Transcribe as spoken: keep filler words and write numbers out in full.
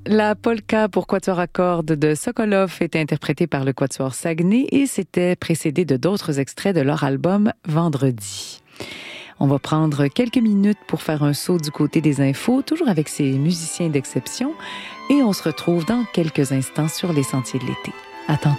La polka pour quatuor à cordes de Sokolov est interprétée par le quatuor Saguenay et c'était précédé de d'autres extraits de leur album Vendredi. On va prendre quelques minutes pour faire un saut du côté des infos, toujours avec ces musiciens d'exception, et on se retrouve dans quelques instants sur les sentiers de l'été. À tantôt.